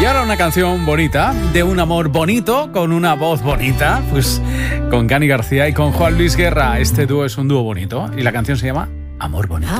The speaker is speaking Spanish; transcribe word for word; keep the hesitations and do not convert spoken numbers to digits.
ahora una canción bonita, de un amor bonito, con una voz bonita, pues con Cani García y con Juan Luis Guerra. Este dúo es un dúo bonito y la canción se llama Amor Bonito.